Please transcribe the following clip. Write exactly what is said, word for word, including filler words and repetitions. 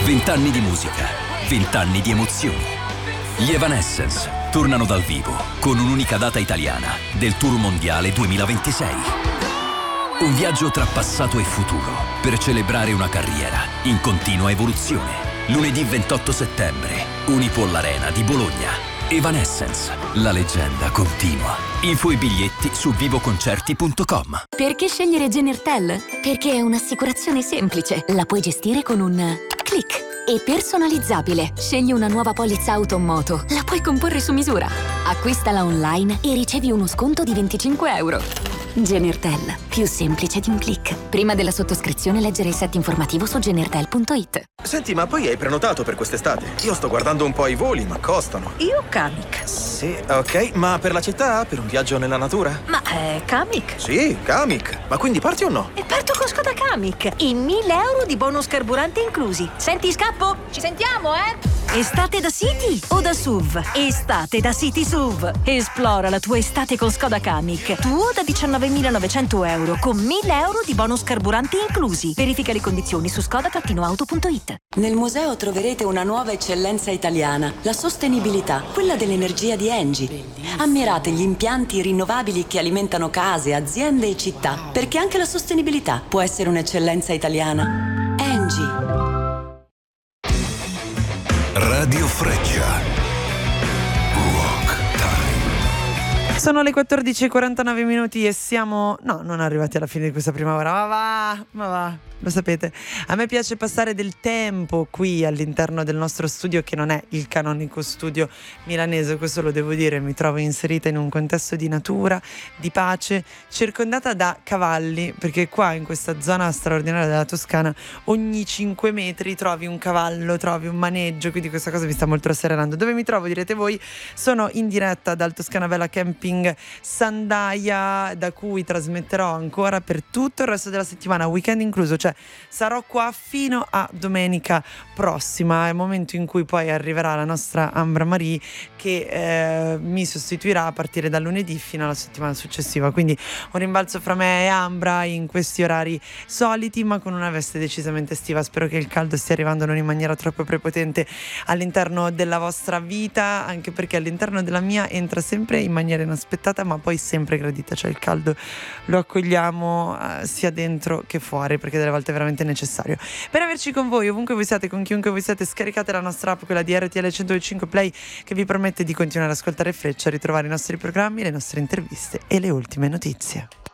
Vent'anni di musica, vent'anni di emozioni. Gli Evanescence tornano dal vivo con un'unica data italiana del Tour Mondiale duemilaventisei. Un viaggio tra passato e futuro per celebrare una carriera in continua evoluzione. Lunedì ventotto settembre, Unipol Arena di Bologna. Evanescence, la leggenda continua. Info e biglietti su vivoconcerti punto com. Perché scegliere Genertel? Perché è un'assicurazione semplice. La puoi gestire con un click. E personalizzabile. Scegli una nuova polizza auto o moto. La puoi comporre su misura. Acquistala online e ricevi uno sconto di venticinque euro. Genertel, più semplice di un click. Prima della sottoscrizione leggere il set informativo su genertel punto it. Senti, ma poi hai prenotato per quest'estate? Io sto guardando un po' i voli, ma costano. Io Kamiq. Sì, ok, ma per la città? Per un viaggio nella natura? Ma è Kamiq? Sì, Kamiq. Ma quindi parti o no? E parto con Skoda Kamiq. I mille euro di bonus carburante inclusi. Senti, scappo? Ci sentiamo, eh? Estate da City o da S U V? Estate da City S U V. Esplora la tua estate con Skoda Kamiq. Tuo da diciannovemilanovecento euro con mille euro di bonus carburanti inclusi. Verifica le condizioni su skoda auto punto it. Nel museo troverete una nuova eccellenza italiana, la sostenibilità, quella dell'energia di Engie. Ammirate gli impianti rinnovabili che alimentano case, aziende e città, perché anche la sostenibilità può essere un'eccellenza italiana. Engie. Radio Freccia. Rock Time. Sono le quattordici e quarantanove minuti e siamo... No, non arrivati alla fine di questa prima ora. Ma va, ma va. Lo sapete, a me piace passare del tempo qui all'interno del nostro studio, che non è il canonico studio milanese, questo lo devo dire. Mi trovo inserita in un contesto di natura, di pace, circondata da cavalli, perché qua in questa zona straordinaria della Toscana ogni cinque metri trovi un cavallo, trovi un maneggio, quindi questa cosa mi sta molto rasserenando. Dove mi trovo, direte voi? Sono in diretta dal Toscana Vela Camping Sandaia, da cui trasmetterò ancora per tutto il resto della settimana, weekend incluso, cioè sarò qua fino a domenica prossima. È il momento in cui poi arriverà la nostra Ambra Marie, che eh, mi sostituirà a partire da lunedì fino alla settimana successiva, quindi un rimbalzo fra me e Ambra in questi orari soliti, ma con una veste decisamente estiva. Spero che il caldo stia arrivando non in maniera troppo prepotente all'interno della vostra vita, anche perché all'interno della mia entra sempre in maniera inaspettata, ma poi sempre gradita. Cioè il caldo lo accogliamo eh, sia dentro che fuori, perché delle volte è veramente necessario. Per averci con voi ovunque voi siate, con chiunque voi siate, scaricate la nostra app, quella di R T L centodue Play, che vi permette di continuare ad ascoltare Freccia, ritrovare i nostri programmi, le nostre interviste e le ultime notizie.